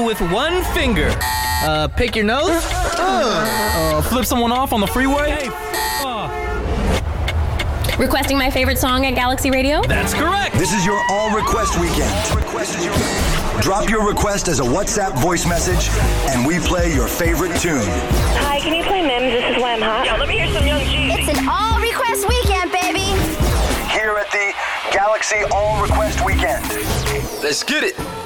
with one finger. Pick your nose. Flip someone off on the freeway. Requesting my favorite song at Galaxy Radio? That's correct. This is your all request weekend. Drop your request as a WhatsApp voice message, and we play your favorite tune. Hi, can you play Mims? This is Why I'm Hot. Yeah, let me hear some Young Jeezy. It's an all request weekend, baby. Here at the Galaxy All Request Weekend. Let's get it.